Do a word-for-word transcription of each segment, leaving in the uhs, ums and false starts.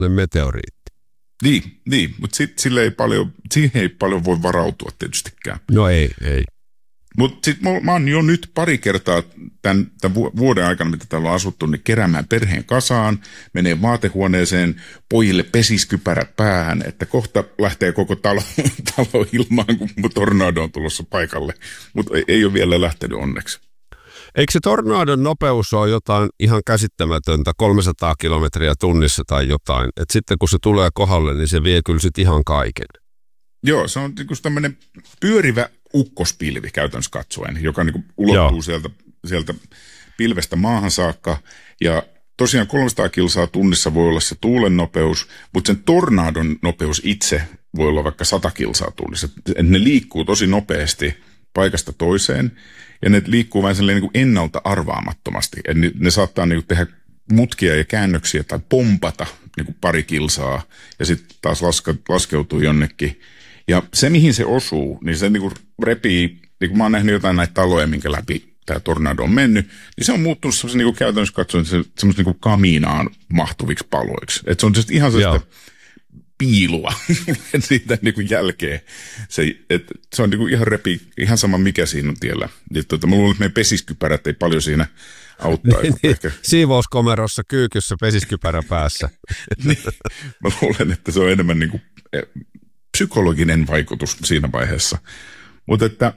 meteoriitti. Niin, niin mutta sit, sille ei paljon, siihen ei paljon voi varautua tietystikään. No ei, ei. Mutta sitten mä, mä oon jo nyt pari kertaa tämän, tämän vuoden aikana, mitä täällä on asuttu, niin keräämään perheen kasaan, menee vaatehuoneeseen, pojille pesiskypärät päähän, että kohta lähtee koko talo, talo ilmaan, kun tornado on tulossa paikalle. Mutta ei, ei ole vielä lähtenyt onneksi. Eikö se tornadon nopeus ole jotain ihan käsittämätöntä, kolmesataa kilometriä tunnissa tai jotain, että sitten kun se tulee kohdalle, niin se vie kyllä sitten ihan kaiken. Joo, se on niin tämmöinen pyörivä ukkospilvi käytännössä katsoen, joka niin kuin ulottuu sieltä, sieltä pilvestä maahan saakka. Ja tosiaan kolmesataa kilsaa tunnissa voi olla se tuulen nopeus, mutta sen tornadon nopeus itse voi olla vaikka sata kilsaa tunnissa. Et ne liikkuu tosi nopeasti paikasta toiseen, ja ne liikkuu vähän niin kuin ennalta arvaamattomasti. Et ne, ne saattaa niin kuin tehdä mutkia ja käännöksiä tai pompata niin kuin pari kilsaa, ja sitten taas laske, laskeutuu jonnekin. Ja se, mihin se osuu, niin se niin kuin repii, niin kuin mä oon nähnyt jotain näitä taloja, minkä läpi tämä tornado on mennyt, niin se on muuttunut semmoisen niin kuin käytännössä katsoen semmoisen niin kuin kamiinaan mahtuviksi paloiksi. Että se on siis ihan sellaista piilua siitä niin kuin jälkeen. Se, että se on niin kuin ihan repi, ihan sama mikä siinä on tiellä. Ja tuota, mä luulen, että meidän pesiskypärät ei paljon siinä auttaa. Niin, ehkä. Siivouskomerossa kyykyssä pesiskypärä päässä. Niin, mä luulen, että se on enemmän niin kuin psykologinen vaikutus siinä vaiheessa. Mutta että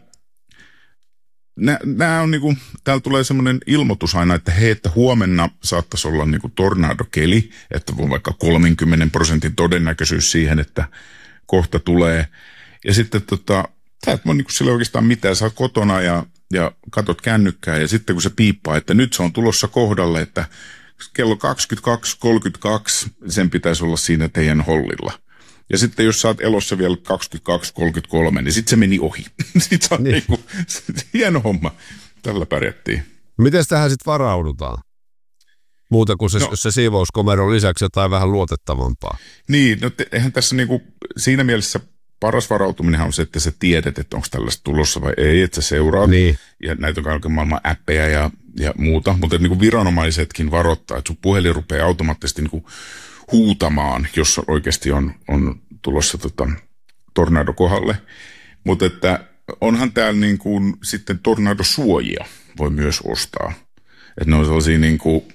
nämä on niinku, täällä tulee semmoinen ilmoitus aina, että hei, että huomenna saattaisi olla niinku tornadokeli, että on vaikka kolmenkymmenen prosentin todennäköisyys siihen, että kohta tulee. Ja sitten tota, sä et voi niinku sille oikeastaan mitään, sä oot kotona ja, ja katot kännykkää ja sitten kun se piippaa, että nyt se on tulossa kohdalle, että kello kaksikymmentäkaksi kolmekymmentäkaksi sen pitäisi olla siinä teidän hollilla. Ja sitten jos sä oot elossa vielä kaksikymmentäkaksi kolmekymmentäkolme, niin sitten se meni ohi. Sitten se on niin. Niinku, hieno homma. Tällä pärjättiin. Miten tähän sitten varaudutaan? Muuta kuin se, no, se siivouskomeron lisäksi jotain vähän luotettavampaa. Niin, no te, eihän tässä niinku, siinä mielessä paras varautuminen on se, että sä tiedät, että onko tällaista tulossa vai ei, että sä seuraat. Niin. Ja näitä on kaiken maailman appeja ja, ja muuta. Mutta niinku viranomaisetkin varoittaa, että sun puhelin rupeaa automaattisesti niinku huutamaan, jos oikeasti on, on tulossa tota, tornado kohdalle. Mutta että onhan täällä niin kuin sitten tornadosuojia voi myös ostaa. Että ne on sellaisia niin kuin,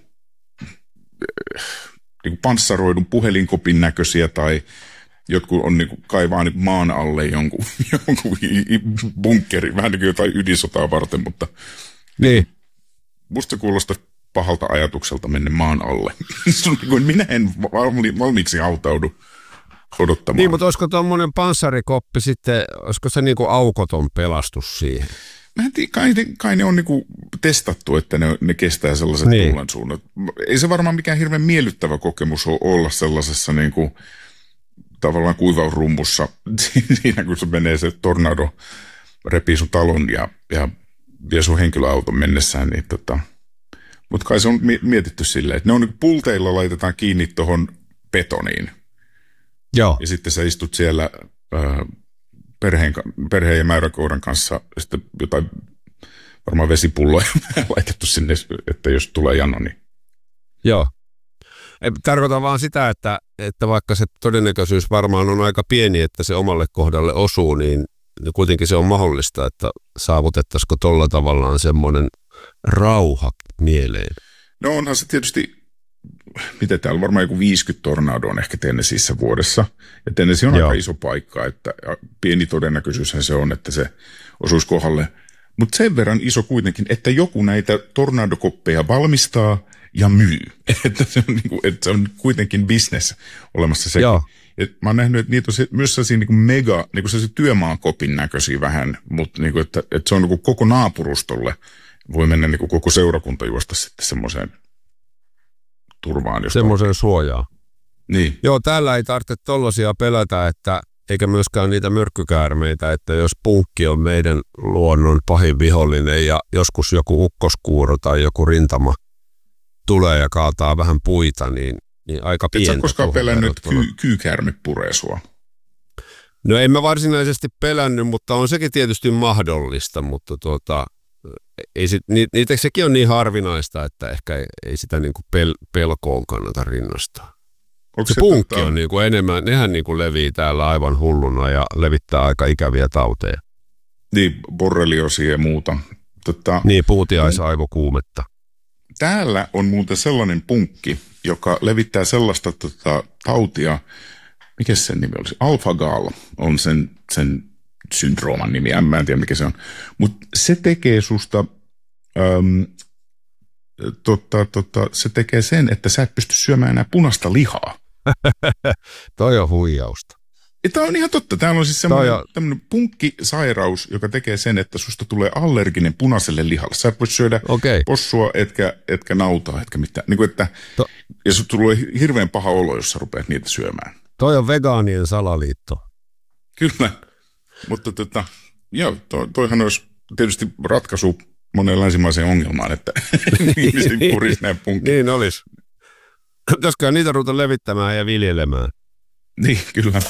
niin kuin panssaroidun puhelinkopin näköisiä tai jotkut on niin kuin kaivaa niin maan alle jonkun, jonkun bunkkeri, vähän niin kuin jotain ydinsotaa varten, mutta niin. Musta kuulostaa pahalta ajatukselta mennä maan alle. Minä en valmi, valmiiksi autaudu odottamaan. Niin, mutta olisiko tuommoinen panssarikoppi sitten, olisiko se niinku aukoton pelastus siihen? Mä en tiedä, kai, kai ne on niinku testattu, että ne, ne kestää sellaiset niin. Tuulen suunnat. Ei se varmaan mikään hirveän miellyttävä kokemus ole olla sellaisessa niinku, tavallaan kuivausrummussa siinä, kun se menee se tornado, repii sun talon ja, ja vie sun henkilöauton mennessään, niin tota... Mutta kai se on mietitty silleen, että ne on pulteilla laitetaan kiinni tuohon betoniin. Joo. Ja sitten sä istut siellä äh, perheen, perheen ja mäyräkoiran kanssa, sitten jotain varmaan vesipulloja laitettu sinne, että jos tulee jano, niin... Joo. Tarkoitan vaan sitä, että, että vaikka se todennäköisyys varmaan on aika pieni, että se omalle kohdalle osuu, niin kuitenkin se on mahdollista, että saavutettaisiko tuolla tavallaan semmoinen rauha mieleen. No onhan se tietysti, miten täällä varmaan joku viisikymmentä tornadoa on ehkä Tennesseeissä vuodessa. Ja Tennessee on Joo. aika iso paikka, että pieni todennäköisyyshän se on, että se osuisi kohdalle. Mutta sen verran iso kuitenkin, että joku näitä tornadokoppeja valmistaa ja myy. Että se on, niinku, että se on kuitenkin business olemassa sekin. Joo. Et mä oon nähnyt, että niitä on se, myös sellaisia niin kuin mega, niin kuin sellaisia työmaakopin näköisiä vähän, mutta niin kuin, että, että se on niin kuin koko naapurustolle. Voi mennä niin kuin koko seurakunta juosta sitten semmoiseen turvaan. Semmoiseen suojaan. Niin. Joo, täällä ei tarvitse tollaisia pelätä, että, eikä myöskään niitä myrkkykäärmeitä, että jos punkki on meidän luonnon pahin vihollinen ja joskus joku ukkoskuuro tai joku rintama tulee ja kaataa vähän puita, niin, niin aika pientä. Et sä koskaan pelännyt ky- kyykäärme puree sua? No en mä varsinaisesti pelännyt, mutta on sekin tietysti mahdollista, mutta tuota... Ei sit, ni, niitä sekin on niin harvinaista, että ehkä ei, ei sitä niinku pel, pelkoon kannata rinnastaa. Se, se punkki tota... on niin kuin enemmän, nehän niin kuin levii täällä aivan hulluna ja levittää aika ikäviä tauteja. Niin, borreliosia ja muuta. Tota, niin, puutiaisaivokuumetta. Täällä on muuten sellainen punkki, joka levittää sellaista tota, tautia, mikä sen nimi olisi? Alpha-Gal on sen, sen syndrooman nimi, en mä tiedä mikä se on. Mutta se tekee susta, äm, tota, tota, se tekee sen, että sä et pysty syömään enää punaista lihaa. Toi on huijausta. Tämä on ihan totta. Täällä on siis semmoinen on... punkkisairaus, joka tekee sen, että susta tulee allerginen punaiselle lihalle. Sä et voi syödä okay. possua, etkä, etkä nautaa, etkä mitään. Niin kuin että, to... Ja susta tulee hirveän paha olo, jos sä rupeat niitä syömään. Toi on vegaanien salaliitto. Kyllä. Mutta tota, joo, to, toihan olisi tietysti ratkaisu moneen länsimaiseen ongelmaan, että ihmiset purisi nämä punkit. Niin olisi. Pitäisikö niitä ruveta levittämään ja viljelemään? Niin, kyllä.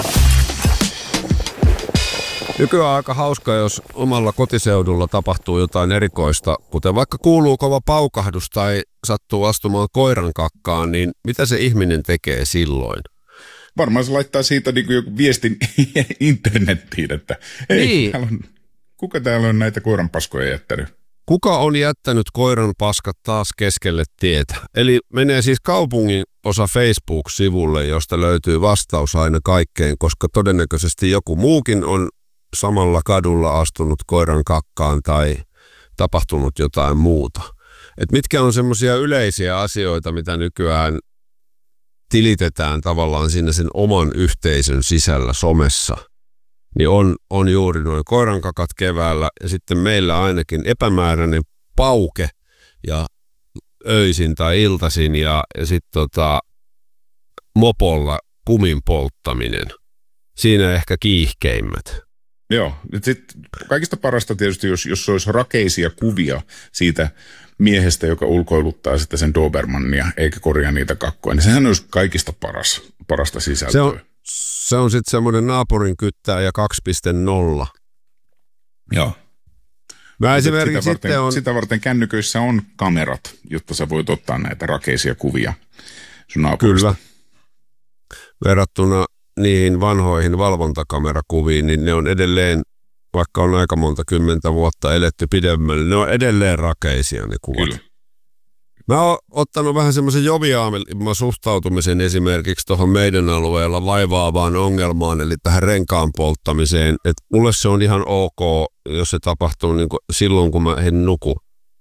Nykyään on aika hauska, jos omalla kotiseudulla tapahtuu jotain erikoista, kuten vaikka kuuluu kova paukahdus tai sattuu astumaan koiran kakkaan, niin mitä se ihminen tekee silloin? Varmaan se laittaa siitä niin kuin joku viestin internettiin, että hei, niin. täällä on, kuka täällä on näitä koiranpaskoja jättänyt? Kuka on jättänyt koiran paskat taas keskelle tietä? Eli menee siis kaupungin osa Facebook-sivulle, josta löytyy vastaus aina kaikkeen, koska todennäköisesti joku muukin on samalla kadulla astunut koiran kakkaan tai tapahtunut jotain muuta. Et mitkä on semmoisia yleisiä asioita, mitä nykyään tilitetään tavallaan sinne sen oman yhteisön sisällä somessa, niin on, on juuri noin koirankakat keväällä ja sitten meillä ainakin epämääräinen pauke ja öisin tai iltaisin ja, ja sitten tota, mopolla kumin polttaminen. Siinä ehkä kiihkeimmät. Joo, sitten kaikista parasta tietysti, jos, jos olisi rakeisia kuvia siitä miehestä, joka ulkoiluttaa sitten sen Dobermannia eikä korjaa niitä kakkoja, niin sehän olisi kaikista paras, parasta sisältöä. Se on, se on sitten semmoinen naapurin kyttääjä kaksi piste nolla. Joo. Mä esimerkiksi sitä, varten, on... sitä varten kännyköissä on kamerat, jotta sä voit ottaa näitä rakeisia kuvia sun naapurista. Kyllä. Verrattuna niihin vanhoihin valvontakamerakuviin, niin ne on edelleen, vaikka on aika monta kymmentä vuotta eletty pidemmälle, ne on edelleen rakeisia ne kuvat. Kyllä. Mä oon ottanut vähän semmoisen joviaamman suhtautumisen esimerkiksi tuohon meidän alueella vaivaavaan ongelmaan, eli tähän renkaan polttamiseen, että mulle se on ihan ok, jos se tapahtuu niin kuin silloin, kun mä en nuku.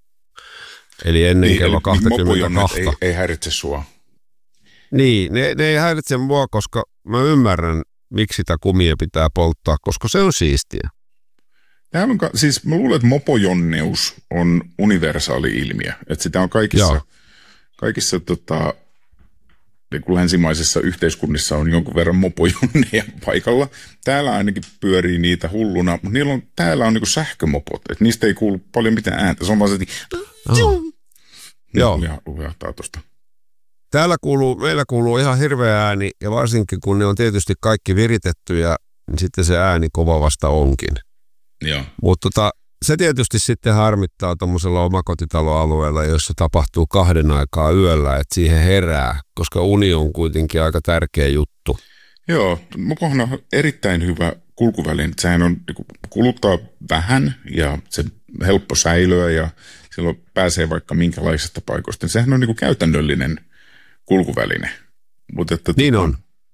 Eli ennen niin, kello kaksikymmentäkaksi. Ei, ei häiritse sua. Niin, ne, ne ei häiritse mua, koska mä ymmärrän, miksi sitä kumia pitää polttaa, koska se on siistiä. Täällä on, siis mä luulen, että mopojonneus on universaali ilmiö. Että sitä on kaikissa, kaikissa tota, niin kuin länsimaisissa yhteiskunnissa on jonkun verran mopojonneja paikalla. Täällä ainakin pyörii niitä hulluna, mutta niillä on, täällä on niin kuin sähkömopot. Että niistä ei kuulu paljon mitään ääntä. Se on vaan se, että oh. Joo. Lujahtaa tuosta. Täällä kuuluu, meillä kuuluu ihan hirveä ääni, ja varsinkin kun ne on tietysti kaikki viritettyjä, niin sitten se ääni kova vasta onkin. Joo. Mutta tota, se tietysti sitten harmittaa tuommoisella omakotitaloalueella, jossa tapahtuu kahden aikaa yöllä, että siihen herää, koska uni on kuitenkin aika tärkeä juttu. Joo, mopohan on erittäin hyvä kulkuväline. Sehän on, kuluttaa vähän ja se helppo säilöä ja silloin pääsee vaikka minkälaisesta paikoista. Sehän on niin kuin käytännöllinen kulkuväline. Mutta että, niin on.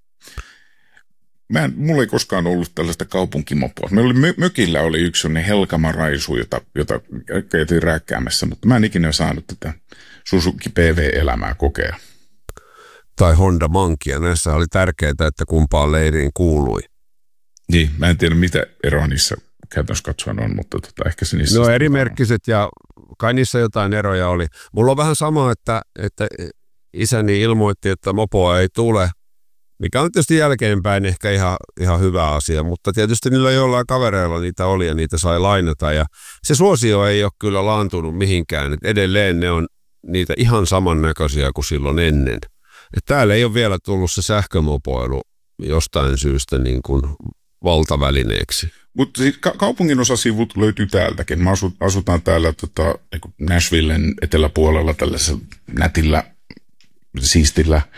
Mä en, mulla ei koskaan ollut tällaista kaupunkimopoa. Meillä oli, mökillä oli yksi sellainen Helkama-raisu, jota, jota käytiin rääkkäämässä, mutta mä en ikinä saanut tätä Suzuki P V-elämää kokea. Tai Honda Mankia. Näissä oli tärkeää, että kumpaan leiriin kuului. Niin, mä en tiedä mitä eroa niissä käytännössä katsoen on, mutta tota, ehkä se niissä... No erimerkkiset ja kai niissä jotain eroja oli. Mulla on vähän sama, että, että isäni ilmoitti, että mopoa ei tule, mikä on tietysti jälkeenpäin ehkä ihan, ihan hyvä asia, mutta tietysti niillä jollain kavereilla niitä oli ja niitä sai lainata ja se suosio ei ole kyllä laantunut mihinkään, että edelleen ne on niitä ihan samannäköisiä kuin silloin ennen. Et täällä ei ole vielä tullut se sähkömopoilu jostain syystä niin kuin valtavälineeksi. Mutta siis ka- kaupungin osasivut löytyy täältäkin. Me asut, asutaan täällä tota, Nashvillen eteläpuolella tällaisella nätillä, siistillä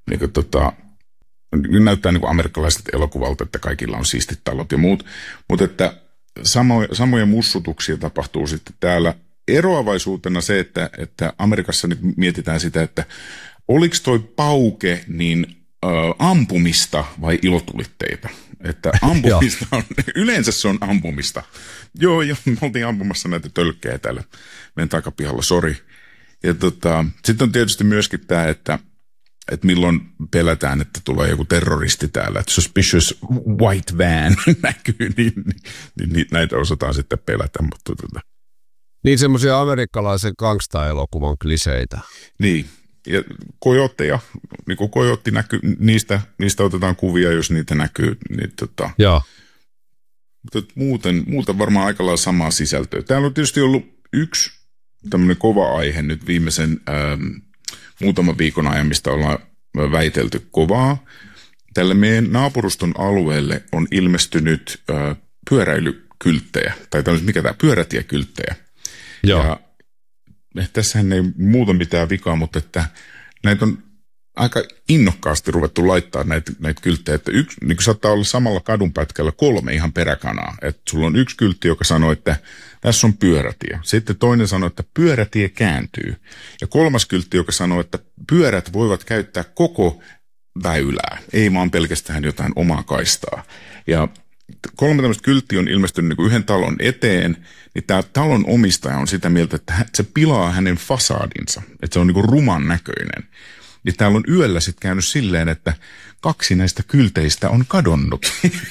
niin kuin, tota, näyttää niin kuin amerikkalaiset elokuvalta, että kaikilla on siistit talot ja muut, mutta että samo, samoja mussutuksia tapahtuu sitten täällä. Eroavaisuutena se, että, että Amerikassa nyt mietitään sitä, että oliko toi pauke niin ö, ampumista vai ilotulitteita? Että ampumista on, yleensä se on ampumista. Joo, joo, me oltiin ampumassa näitä tölkkejä täällä meidän takapihalla, sori. Ja tota, sitten on tietysti myöskin tämä, että, että milloin pelätään, että tulee joku terroristi täällä, että suspicious white van näkyy, niin, niin, niin, niin näitä osataan sitten pelätä, mutta tota. Niin semmoisia amerikkalaisen gangsta-elokuvan kliseitä. Niin, ja kojotteja, niin kuin kojotti näkyy, niistä, niistä otetaan kuvia, jos niitä näkyy. Niin tota, joo. Mutta muuten, muuten varmaan aika lailla samaa sisältöä. Täällä on tietysti ollut yksi tämmöinen kova aihe nyt viimeisen ähm, muutaman viikon ajan, mistä ollaan väitelty kovaa. Tälle meidän naapuruston alueelle on ilmestynyt äh, pyöräilykylttejä, tai tämmöisiä, mikä tämä, pyörätiekylttejä. Joo. Ja tässähän ei muuta mitään vikaa, mutta että näitä on aika innokkaasti ruvettu laittaa näitä, näitä kylttejä, että yksi, niin kuin saattaa olla samalla kadunpätkällä kolme ihan peräkanaa. Että sulla on yksi kyltti, joka sanoo, että tässä on pyörätie. Sitten toinen sanoo, että pyörätie kääntyy. Ja kolmas kyltti, joka sanoo, että pyörät voivat käyttää koko väylää, ei vaan pelkästään jotain omaa kaistaa. Ja kolme tämmöistä kylttiä on ilmestynyt niin kuin yhden talon eteen, niin tämä talon omistaja on sitä mieltä, että se pilaa hänen fasadinsa, että se on niin kuin ruman näköinen. Ja täällä on yöllä sitten käynyt silleen, että kaksi näistä kylteistä on kadonnut.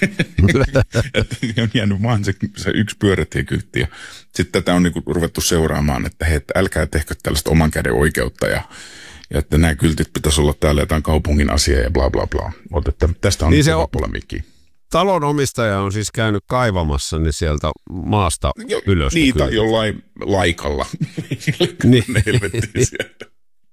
Että on jäänyt vaan se, se yksi pyörätiekyltti. Ja sitten tätä on niin kuin ruvettu seuraamaan, että hei, että älkää tehkö tällaista oman käden oikeutta ja, ja että nämä kyltit pitäisi olla täällä jotain kaupungin asiaa ja bla bla bla. Mutta että tästä on niin se polemiikki. Talon omistaja on siis käynyt kaivamassa ne sieltä maasta jo, ylös. Niitä jollain laikalla. Niin. Ne helvettiin sieltä.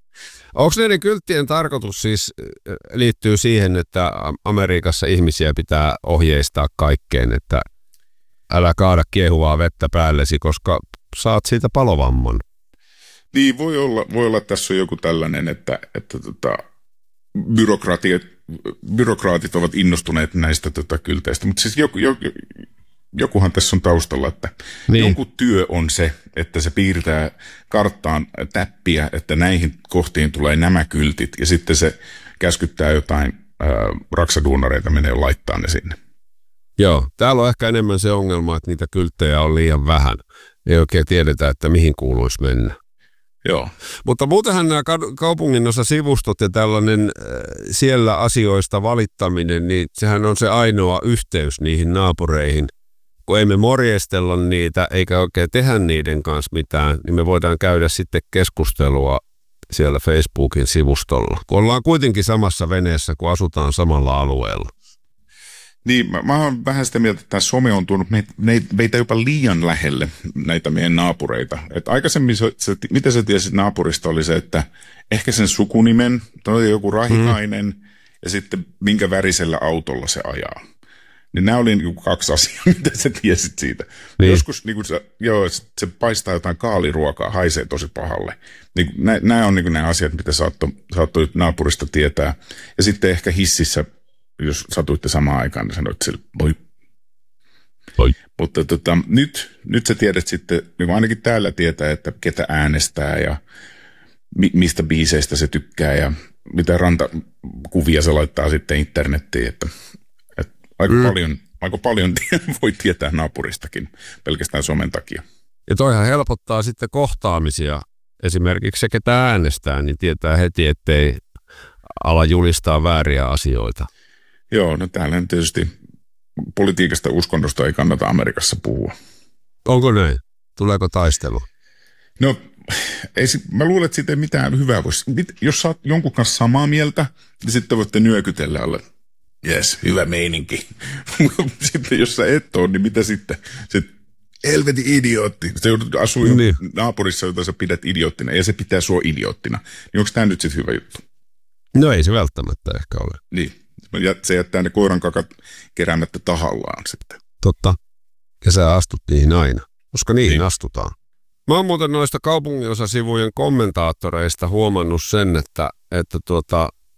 Onko näiden kylttien tarkoitus siis liittyy siihen, että Amerikassa ihmisiä pitää ohjeistaa kaikkeen, että älä kaada kiehuvaa vettä päällesi, koska saat siitä palovamman? Niin, voi olla, voi olla että tässä on joku tällainen, että, että tota, byrokratiat, byrokraatit ovat innostuneet näistä tota, kylteistä, mutta siis joku, joku, jokuhan tässä on taustalla, että niin. Joku työ on se, että se piirtää karttaan täppiä, että näihin kohtiin tulee nämä kyltit, ja sitten se käskyttää jotain ää, raksaduunareita menee laittaa ne sinne. Joo, täällä on ehkä enemmän se ongelma, että niitä kylttejä on liian vähän. Ei oikein tiedetä, että mihin kuuluisi mennä. Joo. Mutta muutenhan nämä kaupungin osa sivustot ja tällainen äh, siellä asioista valittaminen, niin sehän on se ainoa yhteys niihin naapureihin. Kun ei me morjestella niitä eikä oikein tehdä niiden kanssa mitään, niin me voidaan käydä sitten keskustelua siellä Facebookin sivustolla. Kun ollaan kuitenkin samassa veneessä, kun asutaan samalla alueella. Niin, mä, mä oon vähän sitä mieltä, että tämä some on tuonut meitä, meitä jopa liian lähelle näitä meidän naapureita. Et aikaisemmin, se, se, mitä sä tiesit naapurista, oli se, että ehkä sen sukunimen, toi joku Rahikainen, mm. ja sitten minkä värisellä autolla se ajaa. Niin nämä oli niin kaksi asiaa, mitä sä tiesit siitä. Niin. Joskus niin se, joo, se paistaa jotain kaaliruokaa, haisee tosi pahalle. Niin, nämä on niin nämä asiat, mitä saattoi saatto naapurista tietää. Ja sitten ehkä hississä, jos satuitte samaan aikaan, niin sanoit sille, moi. Moi. Mutta tota, nyt, nyt sä tiedät sitten, niin ainakin täällä tietää, että ketä äänestää ja mi, mistä biiseistä se tykkää ja mitä rantakuvia se laittaa sitten internettiin, että, että aika, mm. paljon, aika paljon voi tietää naapuristakin pelkästään somen takia. Ja toihan helpottaa sitten kohtaamisia. Esimerkiksi se, ketä äänestää, niin tietää heti, ettei ala julistaa vääriä asioita. Joo, no täällä tietysti politiikasta uskonnosta ei kannata Amerikassa puhua. Onko näin? Tuleeko taistelu? No, ei, mä luulen, että siitä ei mitään hyvää voisi. Jos sä oot jonkun kanssa samaa mieltä, niin sitten voitte nyökytellä alle. Jes, hyvä meininki. Sitten jos sä et ole, niin mitä sitten? Sitten helvetin idiootti. Se asuu niin. naapurissa, jota sä pidät idioottina, ja se pitää sua idioottina. Niin onko tämä nyt sitten hyvä juttu? No ei se välttämättä ehkä ole. Niin. Se jättää ne koiran kakat keräämättä tahallaan sitten. Totta. Ja sä astut niihin aina, koska niihin niin. astutaan. Mä oon muuten noista kaupunginosasivujen kommentaattoreista huomannut sen, että, että tuota,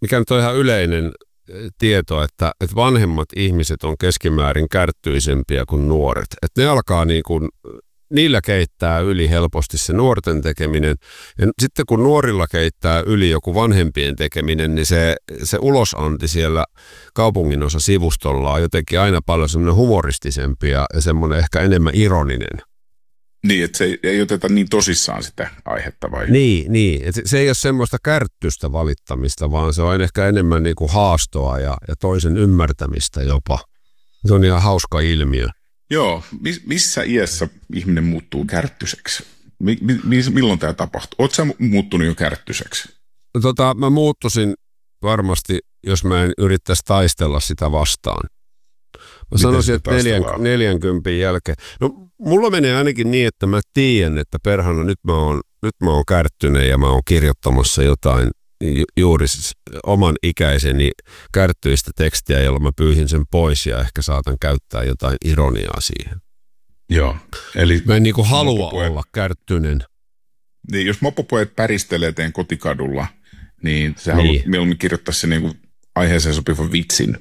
mikä nyt on ihan yleinen tieto, että, että vanhemmat ihmiset on keskimäärin kärttyisempiä kuin nuoret. Että ne alkaa niin kuin, niillä keittää yli helposti se nuorten tekeminen. Ja sitten kun nuorilla keittää yli joku vanhempien tekeminen, niin se, se ulosanti siellä kaupunginosa-sivustolla on jotenkin aina paljon semmoinen humoristisempi ja semmoinen ehkä enemmän ironinen. Niin, että se ei, ei oteta niin tosissaan sitä aihetta vai? Niin, niin. Et se ei ole semmoista kärttystä valittamista, vaan se on ehkä enemmän niin kuin haastoa ja, ja toisen ymmärtämistä jopa. Se on ihan hauska ilmiö. Joo, Mis, missä iässä ihminen muuttuu kärttyiseksi? Mi, mi, milloin tämä tapahtuu? Oletko sä muuttunut jo kärttyiseksi? Tota, mä muuttuisin varmasti, jos mä en yrittäisi taistella sitä vastaan. Mä Miten sanoisin, että neljän, neljänkympin jälkeen. No, mulla menee ainakin niin, että mä tiedän, että perhana nyt mä oon, nyt mä oon kärttynyt ja mä oon kirjoittamassa jotain ju, juuri siis oman ikäiseni kärttyistä tekstiä, jolla mä pyyhin sen pois ja ehkä saatan käyttää jotain ironiaa siihen. Joo. Eli mä en niinku halua mopopoet, olla kärttyinen. Niin, jos mopopoet päristelee teidän kotikadulla, niin sä niin. haluat mieluummin kirjoittaa sen niinku aiheeseen sopivan vitsin.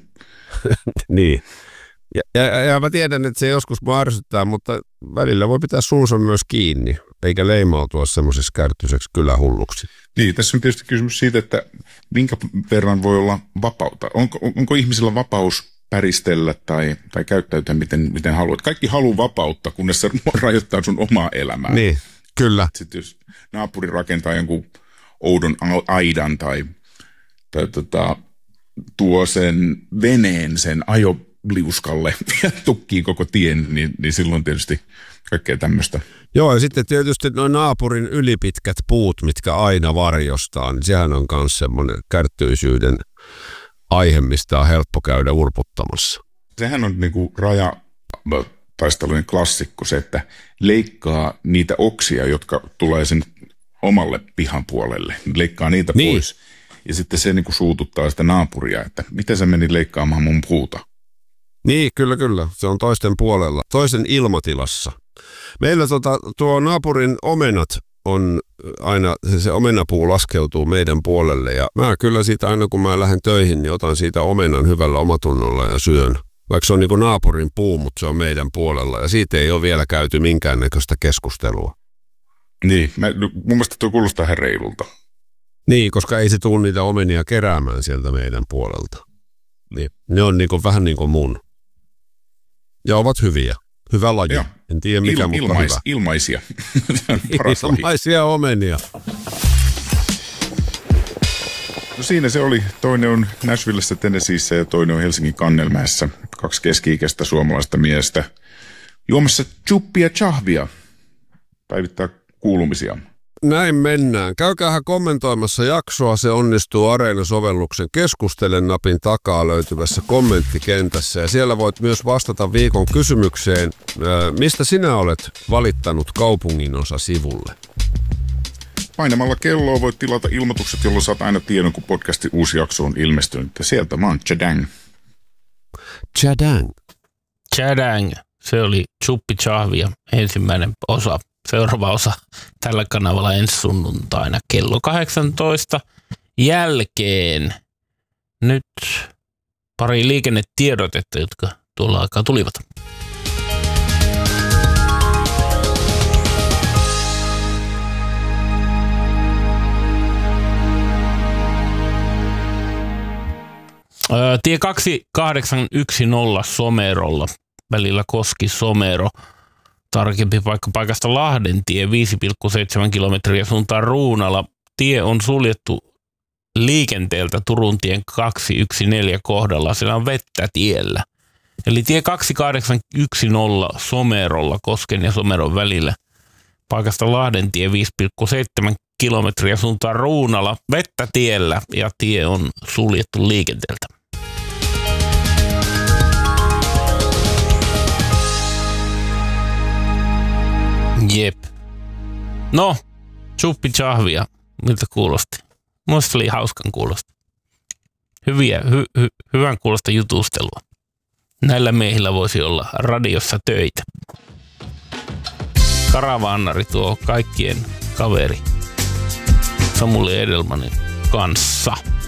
Niin. Ja, ja, ja mä tiedän, että se joskus mua ärsyttää, mutta välillä voi pitää suunsa myös kiinni, eikä leimautua semmoisessa kärttyiseksi kylähulluksi. Niin, tässä on tietysti kysymys siitä, että minkä verran voi olla vapautta. Onko, onko ihmisillä vapaus päristellä tai, tai käyttäytyä miten, miten haluat? Kaikki haluaa vapautta, kunnes se rajoittaa sun omaa elämää. Niin, kyllä. Sitten jos naapuri rakentaa jonkun oudon aidan tai, tai tota, tuo sen veneen sen ajo liuskalle ja tukkii koko tien, niin, niin silloin tietysti kaikkea tämmöistä. Joo, ja sitten tietysti nuo naapurin ylipitkät puut, mitkä aina varjostaa, niin sehän on myös semmoinen kärttyisyyden aihe, mistä on helppo käydä urputtamassa. Sehän on niinku rajataistelujen klassikko se, että leikkaa niitä oksia, jotka tulee sen omalle pihan puolelle. Leikkaa niitä niin. pois. Ja sitten se niinku suututtaa sitä naapuria, että miten sä meni leikkaamaan mun puuta. Niin, kyllä, kyllä. Se on toisten puolella, toisen ilmatilassa. Meillä tota, tuo naapurin omenat on aina, se, se omenapuu laskeutuu meidän puolelle ja mä kyllä siitä aina kun mä lähden töihin, niin otan siitä omenan hyvällä omatunnolla ja syön. Vaikka se on niin kuin naapurin puu, mutta se on meidän puolella ja siitä ei ole vielä käyty minkäännäköistä keskustelua. Niin, mä, mun mielestä tuo kuulostaa ihan reilulta. Niin, koska ei se tule niitä omenia keräämään sieltä meidän puolelta. Niin, ne on niin kuin, vähän niin kuin mun. Ja ovat hyviä. Hyvä laji. Joo. En tiedä mikä, Il, mutta ilmais, hyvä. Ilmaisia. Ilmaisia omenia. No siinä se oli. Toinen on Nashvillessä, Tennesseeissä ja toinen on Helsingin Kannelmäessä. Kaksi keski-ikäistä suomalaista miestä juomassa chuppia chahvia. Päivittää kuulumisia. Näin mennään. Käykäähän kommentoimassa jaksoa. Se onnistuu Areena-sovelluksen Keskustele napin takaa löytyvässä kommenttikentässä. Ja siellä voit myös vastata viikon kysymykseen, mistä sinä olet valittanut kaupunginosa-sivulle. Painamalla kelloa voit tilata ilmoitukset, jolloin saat aina tiedon, kun podcastin uusi jakso on ilmestynyt. Ja sieltä mä oon Chadang. Chadang. Chadang. Se oli Chuppi Chahvia, ensimmäinen osa. Seuraava osa tällä kanavalla ensi sunnuntaina kello kahdeksantoista jälkeen. Nyt pari liikennetiedotetta, jotka tuolla aikaa tulivat. Tie kaksi kahdeksan yksi nolla Somerolla, välillä Koski-Somero. Tarkempi paikka paikasta Lahden tie viisi pilkku seitsemän kilometriä suuntaan Ruunala. Tie on suljettu liikenteeltä Turun tien kaksi yksi neljä kohdalla. Siellä on vettä tiellä. Eli tie kaksi kahdeksan yksi nolla Somerolla Kosken ja Someron välillä. Paikasta Lahden tie viisi pilkku seitsemän kilometriä suuntaan Ruunala. Vettä tiellä ja tie on suljettu liikenteeltä. Jep. No, Chuppi Chahvia. Miltä kuulosti? Muista oli hauskan kuulosta. Hyviä, hy, hy, hyvän kuulosta jutustelua. Näillä miehillä voisi olla radiossa töitä. Karavaannari tuo kaikkien kaveri Samuli Edelmanin kanssa.